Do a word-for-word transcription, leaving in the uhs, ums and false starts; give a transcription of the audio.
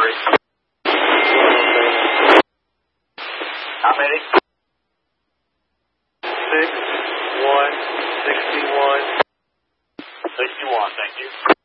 delivery. How many? Six, one, sixty-one. sixty-one, thank you.